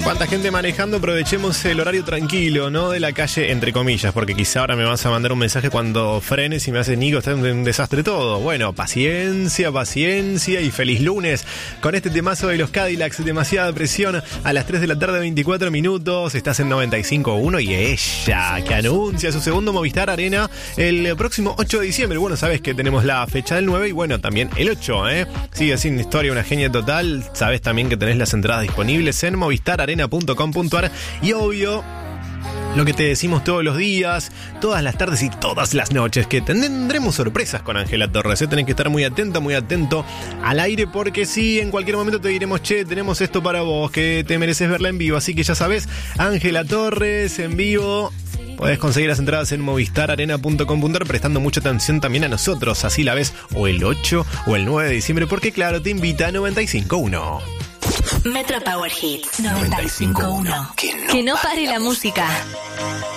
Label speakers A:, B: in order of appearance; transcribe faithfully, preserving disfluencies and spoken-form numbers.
A: Cuánta gente manejando, aprovechemos el horario tranquilo, ¿no? De la calle, entre comillas, porque quizá ahora me vas a mandar un mensaje cuando frenes y me haces, Nico, está un desastre todo. Bueno, paciencia, paciencia y feliz lunes con este temazo de los Cadillacs, demasiada presión, a las tres de la tarde, veinticuatro minutos, estás en noventa y cinco punto uno y ella, que anuncia su segundo Movistar Arena el próximo ocho de diciembre. Bueno, sabes que tenemos la fecha del nueve y bueno, también el ocho, ¿eh? Sigue sin historia, una genia total. Sabes también que tenés las entradas disponibles en movistar arena punto com punto ar y obvio lo que te decimos todos los días, todas las tardes y todas las noches, que tendremos sorpresas con Ángela Torres, ¿eh? Tenés que estar muy atento, muy atento al aire, porque sí, en cualquier momento te diremos, che, tenemos esto para vos, que te mereces verla en vivo. Así que ya sabes, Ángela Torres en vivo. Podés conseguir las entradas en movistar arena punto com punto ar, prestando mucha atención también a nosotros, así la ves o el ocho o el nueve de diciembre, porque claro, te invita a noventa y cinco punto uno.
B: Metro Power Hits noventa y cinco punto uno.
C: Que no pare la música.